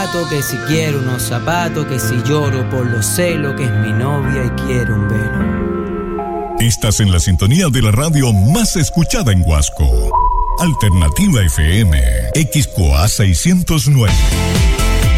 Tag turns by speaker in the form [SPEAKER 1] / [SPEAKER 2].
[SPEAKER 1] gato, que si quiero unos zapatos, que si lloro por los celos, que es mi novia y quiero un velo.
[SPEAKER 2] Estás en la sintonía de la radio más escuchada en Huasco. Alternativa FM, XQA 609.